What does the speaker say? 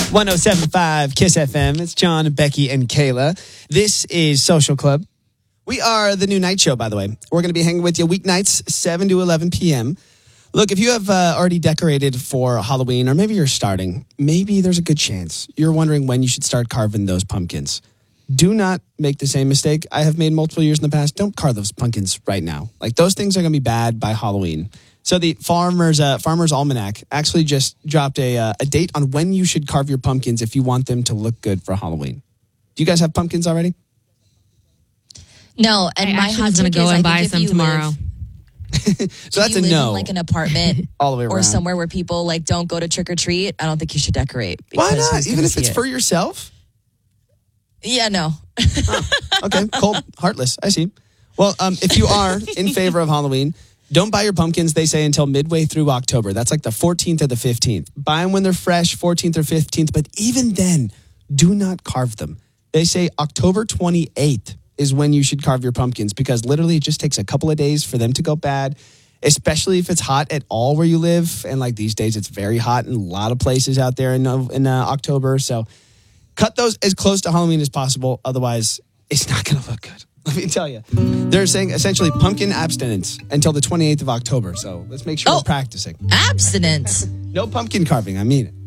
107.5 Kiss FM. It's John, Becky, and Kayla. This is Social Club. We are the new night show, by the way. We're going to be hanging with you weeknights, 7 to 11 p.m. Look, if you have already decorated for Halloween, or maybe you're starting, maybe there's a good chance you're wondering when you should start carving those pumpkins. Do not make the same mistake I have made multiple years in the past. Don't carve those pumpkins right now. Like, those things are going to be bad by Halloween. So the Farmer's Almanac actually just dropped a date on when you should carve your pumpkins if you want them to look good for Halloween. Do you guys have pumpkins already? No, and my hot going to go and buy some tomorrow. So that's a no. In like an apartment all the way around, or somewhere where people like don't go to trick or treat, I don't think you should decorate. Why not? Even if it's for yourself? Yeah, no. Okay, cold, heartless. I see. Well, if you are in favor of Halloween, don't buy your pumpkins, they say, until midway through October. That's like the 14th or the 15th. Buy them when they're fresh, 14th or 15th. But even then, do not carve them. They say October 28th is when you should carve your pumpkins, because literally it just takes a couple of days for them to go bad, especially if it's hot at all where you live. And like these days, it's very hot in a lot of places out there in October. So cut those as close to Halloween as possible. Otherwise, it's not going to look good. Let me tell you. They're saying essentially pumpkin abstinence until the 28th of October. So let's make sure we're practicing. Abstinence? No pumpkin carving. I mean it.